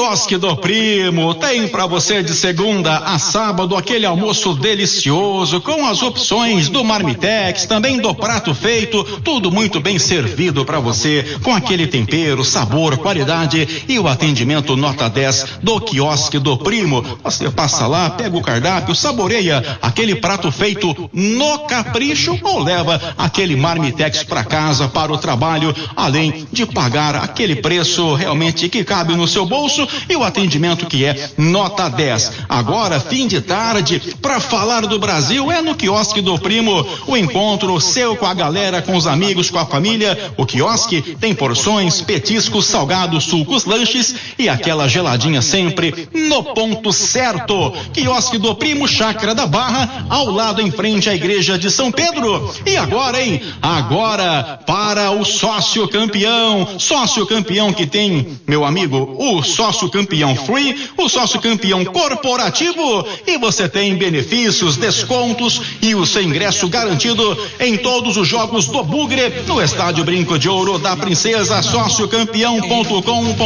Quiosque do Primo tem para você de segunda a sábado aquele almoço delicioso com as opções do Marmitex, também do prato feito, tudo muito bem servido para você, com aquele tempero, sabor, qualidade e o atendimento nota 10 do Quiosque do Primo. Você passa lá, pega o cardápio, saboreia aquele prato feito no capricho ou leva aquele Marmitex para casa, para o trabalho, além de pagar aquele preço realmente que cabe no seu bolso e o atendimento que é nota 10. Agora, fim de tarde, para falar do Brasil é no Quiosque do Primo, o encontro seu com a galera, com os amigos, com a família. O quiosque tem porções, petiscos, salgados, sucos, lanches e aquela geladinha sempre no ponto certo. Quiosque do Primo, Chácara da Barra, ao lado em frente à igreja de São Pedro. E agora, hein? Agora para o sócio campeão que tem, meu amigo, o sócio campeão free, o sócio campeão corporativo, e você tem benefícios, descontos e o seu ingresso garantido em todos os jogos do Bugre no Estádio Brinco de Ouro da Princesa. Sociocampeão.com.br.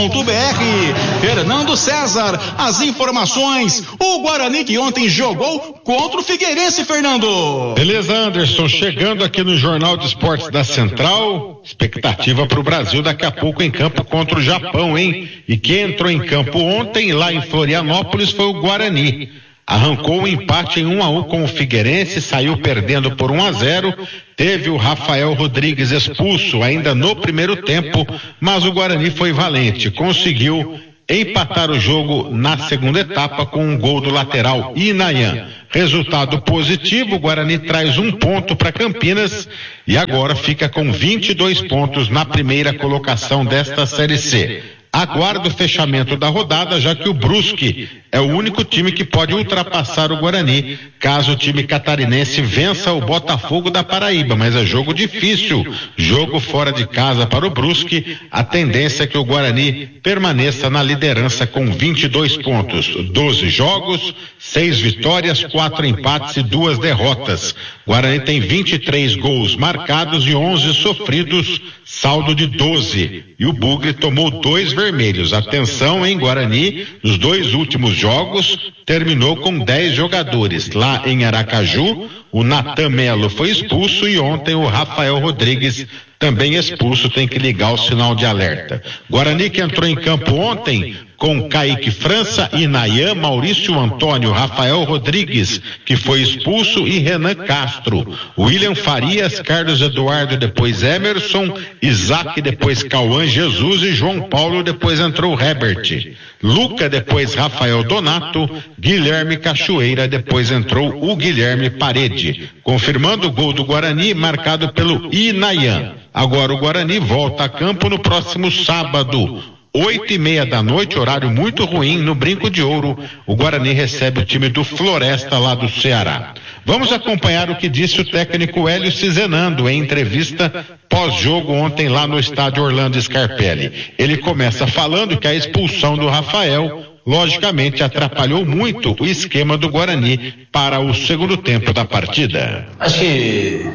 Fernando César, as informações. O Guarani que ontem jogou contra o Figueirense, Fernando. Beleza, Anderson, chegando aqui no Jornal de Esportes da Central, expectativa para o Brasil daqui a pouco em campo contra o Japão, hein? E quem entrou em campo ontem lá em Florianópolis foi o Guarani. Arrancou o empate em 1-1 com o Figueirense, saiu perdendo por 1-0, teve o Rafael Rodrigues expulso ainda no primeiro tempo, mas o Guarani foi valente, conseguiu empatar o jogo na segunda etapa com um gol do lateral Inayan. Resultado positivo, o Guarani traz 1 ponto para Campinas e agora fica com 22 pontos na primeira colocação desta Série C. Aguarda o fechamento da rodada, já que o Brusque é o único time que pode ultrapassar o Guarani, caso o time catarinense vença o Botafogo da Paraíba, mas é jogo difícil, jogo fora de casa para o Brusque. A tendência é que o Guarani permaneça na liderança com 22 pontos, 12 jogos, 6 vitórias, 4 empates e 2 derrotas. Guarani tem 23 gols marcados e 11 sofridos, saldo de 12, e o Bugre tomou 2 vermelhos. Atenção, em Guarani, nos 2 últimos jogos, terminou com 10 jogadores. Lá em Aracaju, o Natan Melo foi expulso e ontem o Rafael Rodrigues também expulso, tem que ligar o sinal de alerta. Guarani que entrou em campo ontem com Kaique França, Inayan, Maurício Antônio, Rafael Rodrigues, que foi expulso, e Renan Castro. William Farias, Carlos Eduardo, depois Emerson, Isaac, depois Cauã Jesus e João Paulo, depois entrou Herbert. Luca, depois Rafael Donato, Guilherme Cachoeira, depois entrou o Guilherme Parede. Confirmando o gol do Guarani, marcado pelo Inayan. Agora o Guarani volta a campo no próximo sábado, 8:30 da noite, horário muito ruim, no Brinco de Ouro. O Guarani recebe o time do Floresta lá do Ceará. Vamos acompanhar o que disse o técnico Hélio Cizenando em entrevista pós-jogo ontem lá no estádio Orlando Scarpelli. Ele começa falando que a expulsão do Rafael logicamente atrapalhou muito o esquema do Guarani para o segundo tempo da partida. Acho que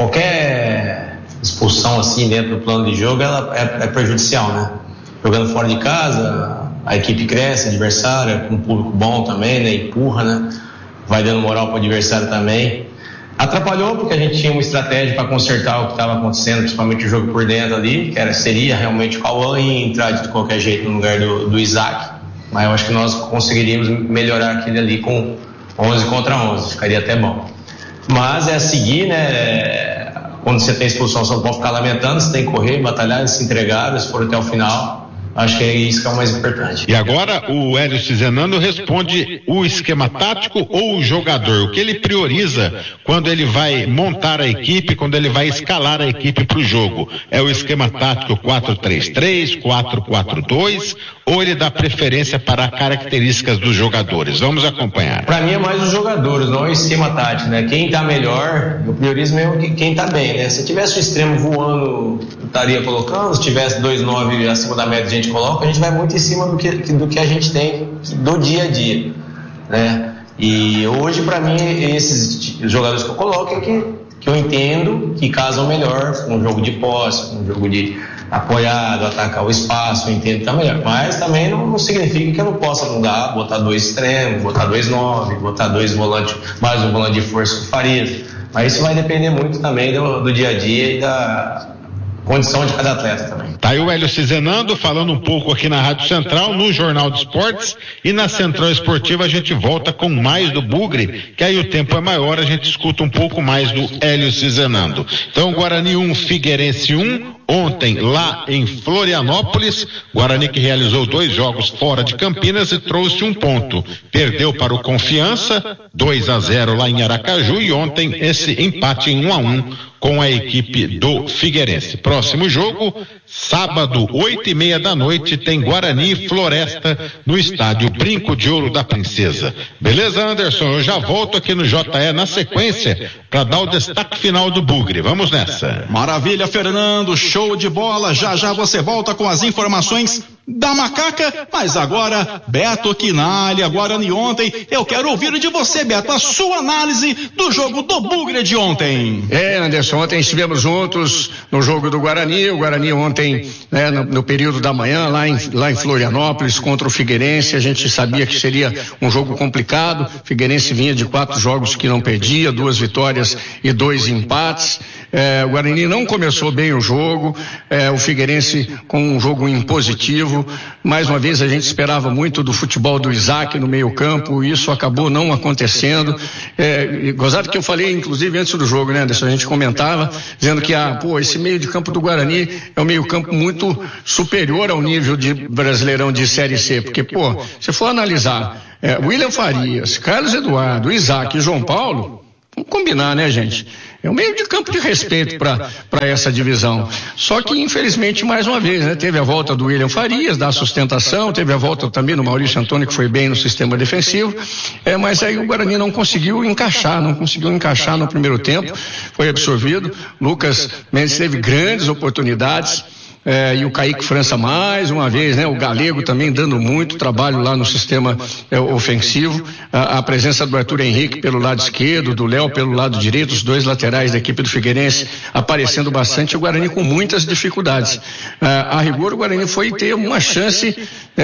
qualquer expulsão assim dentro do plano de jogo ela é prejudicial, né? Jogando fora de casa, a equipe cresce, adversária, com um público bom também, né? Empurra, né? Vai dando moral para o adversário também. Atrapalhou porque a gente tinha uma estratégia para consertar o que estava acontecendo, principalmente o jogo por dentro ali, que seria realmente o Cauã e entrar de qualquer jeito no lugar do Isaac. Mas eu acho que nós conseguiríamos melhorar aquele ali com 11 contra 11, ficaria até bom. Mas é a seguir, né? Quando você tem expulsão, você não pode ficar lamentando, você tem que correr, batalhar, eles se entregaram, eles foram até o final. Acho que é isso que é o mais importante. E agora o Hélio Cizenando responde o esquema tático ou o jogador, o que ele prioriza quando ele vai montar a equipe, quando ele vai escalar a equipe para o jogo. É o esquema tático 4-3-3, 4-4-2, ou ele dá preferência para características dos jogadores? Vamos acompanhar. Para mim é mais os jogadores, não é o esquema tático, né? Quem tá melhor, eu priorizo mesmo quem tá bem, né? Se tivesse o extremo voando, eu estaria colocando, se tivesse 2-9 acima da média, a gente coloca, a gente vai muito em cima do que a gente tem do dia a dia, né? E hoje, para mim, esses jogadores que eu coloco é que eu entendo que casam melhor com um jogo de posse, com um jogo de apoiado, atacar o espaço, eu entendo também, mas também não significa que eu não possa mudar, botar 2 extremos, botar 2 9, botar 2 volantes, mais um volante de força com Farias, mas isso vai depender muito também do dia a dia e da condição de cada atleta também. Tá aí o Hélio Cizenando falando um pouco aqui na Rádio Central, no Jornal de Esportes, e na Central Esportiva a gente volta com mais do Bugre, que aí o tempo é maior, a gente escuta um pouco mais do Hélio Cizenando. Então, Guarani 1, Figueirense 1, ontem lá em Florianópolis, Guarani que realizou 2 jogos fora de Campinas e trouxe 1 ponto. Perdeu para o Confiança, 2-0 lá em Aracaju, e ontem esse empate em 1-1 com a equipe do Figueirense. Próximo jogo, sábado, 8:30 da noite, tem Guarani e Floresta no estádio Brinco de Ouro da Princesa. Beleza, Anderson? Eu já volto aqui no JE na sequência para dar o destaque final do Bugre. Vamos nessa. Maravilha, Fernando, show de bola. Já já você volta com as informações da Macaca, mas agora, Beto Quinalha, Guarani ontem, eu quero ouvir de você, Beto, a sua análise do jogo do Bugre de ontem. Anderson, ontem estivemos juntos no jogo do Guarani, o Guarani ontem, né, no período da manhã, lá em Florianópolis, contra o Figueirense, a gente sabia que seria um jogo complicado, Figueirense vinha de 4 jogos que não perdia, 2 vitórias e 2 empates, o Guarani não começou bem o jogo, o Figueirense com um jogo impositivo. Mais uma vez a gente esperava muito do futebol do Isaac no meio campo, e isso acabou não acontecendo. Gozado que eu falei inclusive antes do jogo, né, Anderson? A gente comentava dizendo que esse meio de campo do Guarani é um meio campo muito superior ao nível de Brasileirão de Série C, porque se for analisar William Farias, Carlos Eduardo, Isaac e João Paulo, vamos combinar, né, gente? É um meio de campo de respeito para essa divisão. Só que, infelizmente, mais uma vez, né, teve a volta do William Farias, da sustentação, teve a volta também do Maurício Antônio, que foi bem no sistema defensivo, mas aí o Guarani não conseguiu encaixar no primeiro tempo, foi absorvido. Lucas Mendes teve grandes oportunidades. E o Kaique França mais uma vez, né? O Galego também dando muito trabalho lá no sistema ofensivo, a presença do Arthur Henrique pelo lado esquerdo, do Léo pelo lado direito, os 2 laterais da equipe do Figueirense aparecendo bastante, o Guarani com muitas dificuldades. A rigor o Guarani foi ter uma chance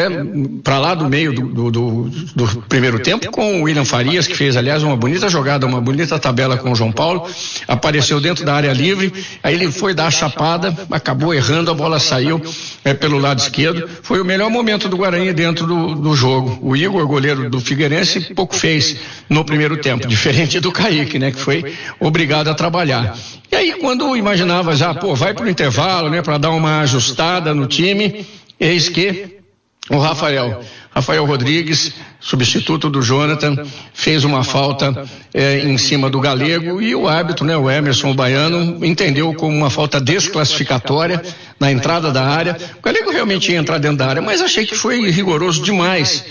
para lá do meio do primeiro tempo com o William Farias, que fez aliás uma bonita jogada, uma bonita tabela com o João Paulo, apareceu dentro da área livre, aí ele foi dar a chapada, acabou errando, a bola saiu pelo lado esquerdo. Foi o melhor momento do Guarani dentro do jogo. O Igor, goleiro do Figueirense, pouco fez no primeiro tempo, diferente do Kaique, né, que foi obrigado a trabalhar. E aí, quando imaginava já, vai pro intervalo, né, para dar uma ajustada no time, eis que o Rafael Rodrigues, substituto do Jonathan, fez uma falta em cima do Galego, e o árbitro, né, o Emerson Baiano, entendeu como uma falta desclassificatória na entrada da área. O Galego realmente ia entrar dentro da área, mas achei que foi rigoroso demais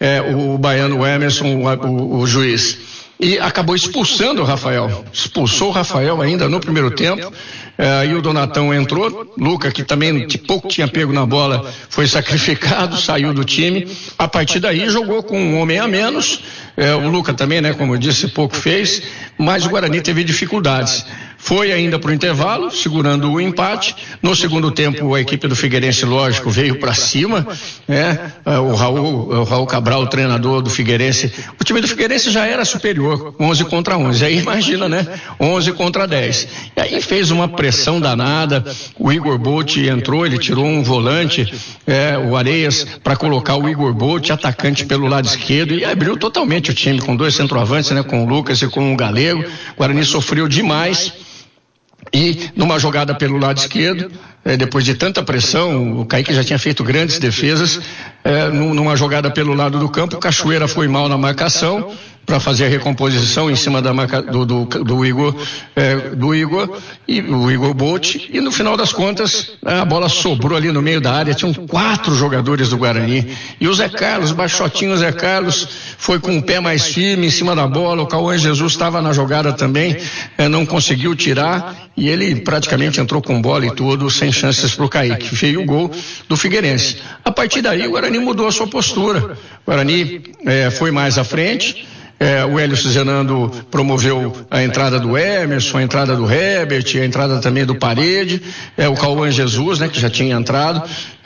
o Baiano, o Emerson, o juiz. E acabou expulsando o Rafael. Expulsou o Rafael ainda no primeiro tempo. Aí o Donatão entrou. Luca, que também pouco tinha pego na bola, foi sacrificado, saiu do time. A partir daí jogou com um homem a menos. O Luca também, né, como eu disse, pouco fez, mas o Guarani teve dificuldades. Foi ainda para o intervalo, segurando o empate. No segundo tempo, a equipe do Figueirense, lógico, veio para cima, né? O Raul Cabral, o treinador do Figueirense. O time do Figueirense já era superior, 11 contra 11. Aí imagina, né? 11 contra 10. E aí fez uma pressão danada. O Igor Bolt entrou, ele tirou um volante, o Areias, para colocar o Igor Bolt, atacante pelo lado esquerdo, e abriu totalmente o time, com 2 centroavantes, né? Com o Lucas e com o Galego. O Guarani sofreu demais. E numa jogada pelo lado esquerdo, depois de tanta pressão, o Kaique já tinha feito grandes defesas, numa jogada pelo lado do campo, o Cachoeira foi mal na marcação para fazer a recomposição em cima da marca do Igor e o Igor Bolt, e no final das contas a bola sobrou ali no meio da área. Tinham 4 jogadores do Guarani, e o Zé Carlos, baixotinho Zé Carlos, foi com o pé mais firme em cima da bola. O Cauã Jesus estava na jogada também, não conseguiu tirar, e ele praticamente entrou com bola e tudo, sem chances para o Kaique. Veio o gol do Figueirense. A partir daí o Guarani mudou a sua postura. O Guarani foi mais à frente, O Hélio Cizenando promoveu a entrada do Emerson, a entrada do Herbert, a entrada também do Parede, o Cauã Jesus, né, que já tinha entrado.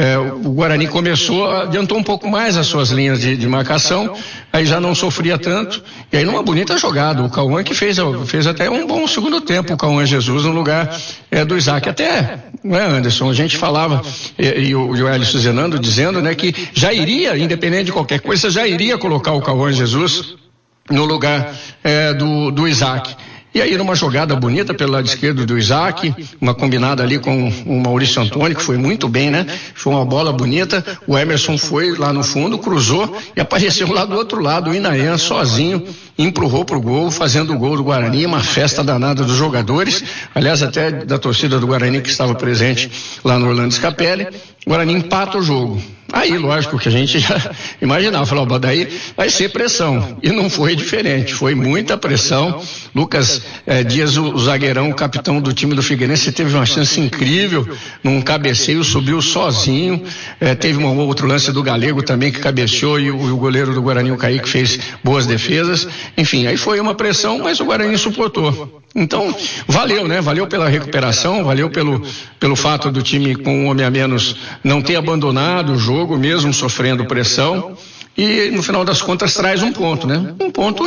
O Guarani adiantou um pouco mais as suas linhas de marcação, aí já não sofria tanto, e aí numa bonita jogada, o Cauã que fez até um bom segundo tempo, o Cauã Jesus no lugar do Isaac. Até, né, Anderson, a gente falava, e o Hélio Cizenando dizendo, né, que já iria, independente de qualquer coisa, já iria colocar o Cauã Jesus no lugar do Isaac. E aí numa jogada bonita pelo lado esquerdo do Isaac, uma combinada ali com o Maurício Antônio, que foi muito bem, né? Foi uma bola bonita, o Emerson foi lá no fundo, cruzou e apareceu lá do outro lado, o Inayan sozinho, empurrou pro gol, fazendo o gol do Guarani, uma festa danada dos jogadores, aliás até da torcida do Guarani que estava presente lá no Orlando Scapelli. O Guarani empata o jogo. Aí, lógico que a gente já imaginava, falou, daí vai ser pressão. E não foi diferente, foi muita pressão. Lucas Dias, o zagueirão, o capitão do time do Figueirense, teve uma chance incrível, num cabeceio, subiu sozinho. Teve um outro lance do Galego também que cabeceou e o goleiro do Guarani, o Kaique, fez boas defesas. Enfim, aí foi uma pressão, mas o Guarani suportou. Então, valeu, né? Valeu pela recuperação, valeu pelo fato do time com um homem a menos não ter abandonado o jogo, mesmo sofrendo pressão. E no final das contas traz um ponto, né? Um ponto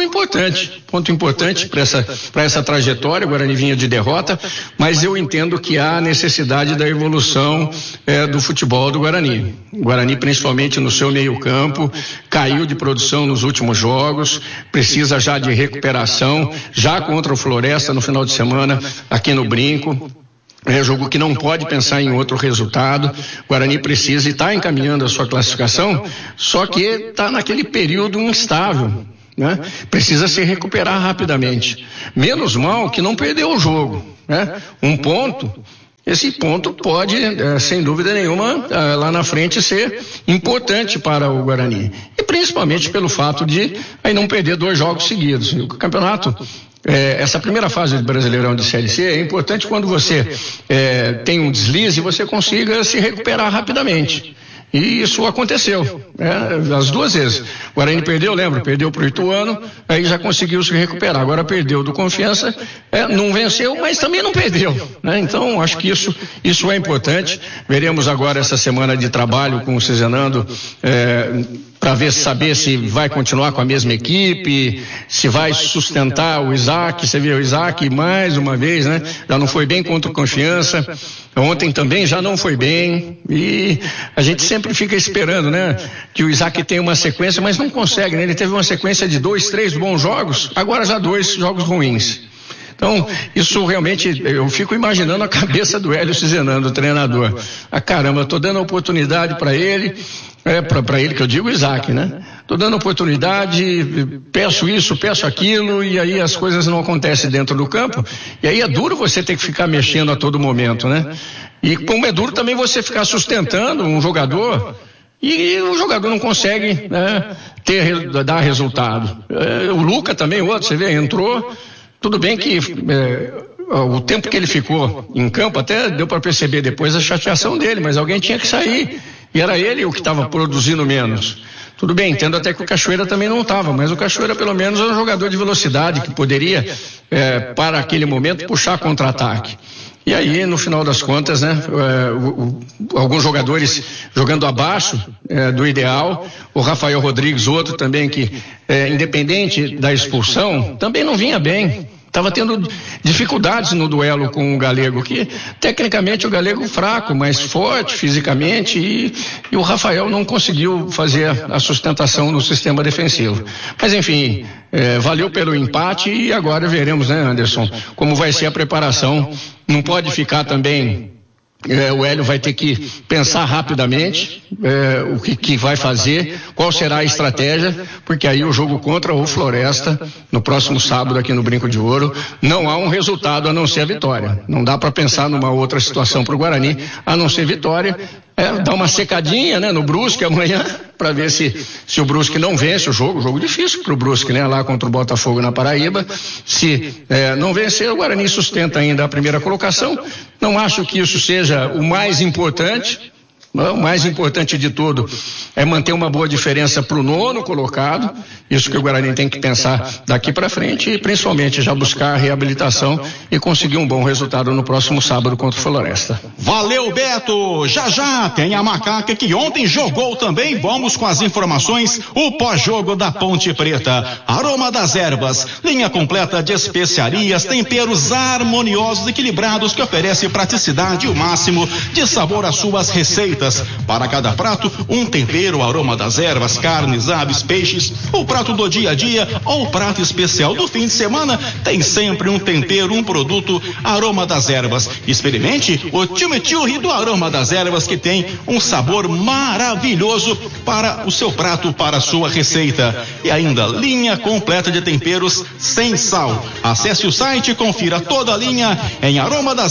importante para essa trajetória. O Guarani vinha de derrota, mas eu entendo que há necessidade da evolução do futebol do Guarani. O Guarani, principalmente no seu meio-campo, caiu de produção nos últimos jogos, precisa já de recuperação, já contra o Floresta no final de semana aqui no Brinco. É jogo que não pode pensar em outro resultado. O Guarani precisa e está encaminhando a sua classificação, só que está naquele período instável, né? Precisa se recuperar rapidamente. Menos mal que não perdeu o jogo, né? Um ponto. Esse ponto pode, sem dúvida nenhuma, lá na frente ser importante para o Guarani. E principalmente pelo fato de aí não perder 2 jogos seguidos. O campeonato, essa primeira fase do Brasileirão de Série C é importante quando você tem um deslize e você consiga se recuperar rapidamente. E isso aconteceu, as 2 vezes. O Guarani perdeu pro Ituano, aí já conseguiu se recuperar. Agora perdeu do Confiança, não venceu, mas também não perdeu, né? Então, acho que isso é importante. Veremos agora essa semana de trabalho com o Cizenando, para saber se vai continuar com a mesma equipe, se vai sustentar o Isaac. Você viu o Isaac mais uma vez, né? Já não foi bem contra o Confiança, ontem também já não foi bem, e a gente sempre fica esperando, né, que o Isaac tenha uma sequência, mas não consegue, né? Ele teve uma sequência de 2, 3 bons jogos, agora já 2 jogos ruins. Então, isso realmente, eu fico imaginando a cabeça do Hélio Cizenando, o treinador. Caramba, tô dando oportunidade para ele, para ele que eu digo Isaac, né? Tô dando oportunidade, peço isso, peço aquilo, e aí as coisas não acontecem dentro do campo, e aí é duro você ter que ficar mexendo a todo momento, né? E como é duro também você ficar sustentando um jogador, e o jogador não consegue, né, dar resultado. O Luca também, outro, você vê, entrou. Tudo bem que o tempo que ele ficou em campo até deu para perceber depois a chateação dele, mas alguém tinha que sair, e era ele o que estava produzindo menos. Tudo bem, entendo até que o Cachoeira também não estava, mas o Cachoeira pelo menos é um jogador de velocidade que poderia, para aquele momento, puxar contra-ataque. E aí, no final das contas, né, alguns jogadores jogando abaixo do ideal, o Rafael Rodrigues, outro também que, independente da expulsão, também não vinha bem. Estava tendo dificuldades no duelo com o Galego, que tecnicamente o Galego fraco, mas forte fisicamente, e o Rafael não conseguiu fazer a sustentação no sistema defensivo. Mas enfim, valeu pelo empate, e agora veremos, né, Anderson, como vai ser a preparação. Não pode ficar também. O Hélio vai ter que pensar rapidamente o que vai fazer, qual será a estratégia, porque aí o jogo contra o Floresta, no próximo sábado aqui no Brinco de Ouro, não há um resultado a não ser a vitória. Não dá para pensar numa outra situação para o Guarani a não ser vitória. Dar uma secadinha, né, no Brusque amanhã, para ver se o Brusque não vence o jogo difícil para o Brusque, né, lá contra o Botafogo na Paraíba. Se não vencer, o Guarani sustenta ainda a primeira colocação. Não acho que isso seja o mais importante, O mais importante de tudo é manter uma boa diferença para o 9º colocado, isso que o Guarani tem que pensar daqui para frente e principalmente já buscar a reabilitação e conseguir um bom resultado no próximo sábado contra o Floresta. Valeu, Beto! Já tem a Macaca que ontem jogou também. Vamos com as informações, o pós-jogo da Ponte Preta. Aroma das Ervas, linha completa de especiarias, temperos harmoniosos, equilibrados, que oferece praticidade e o máximo de sabor às suas receitas. Para cada prato, um tempero. Aroma das Ervas, carnes, aves, peixes, o prato do dia a dia ou o prato especial do fim de semana, tem sempre um tempero, um produto. Aroma das Ervas. Experimente o chimichurri do Aroma das Ervas, que tem um sabor maravilhoso para o seu prato, para a sua receita. E ainda, linha completa de temperos sem sal. Acesse o site e confira toda a linha em aromadas